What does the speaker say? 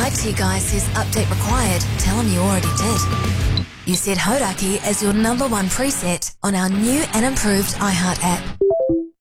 to you guy says update required, tell him you already did. You set Hodaki as your #1 preset on our new and improved iHeart app.